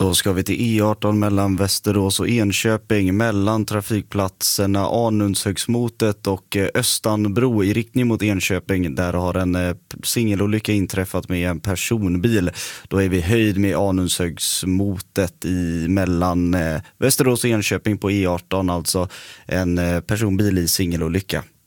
Då ska vi till E18 mellan Västerås och Enköping, mellan trafikplatserna Anundshögsmotet och Östanbro i riktning mot Enköping. Där har en singelolycka inträffat med en personbil. Då är vi höjd med Anundshögsmotet mellan Västerås och Enköping på E18, alltså en personbil i singelolycka.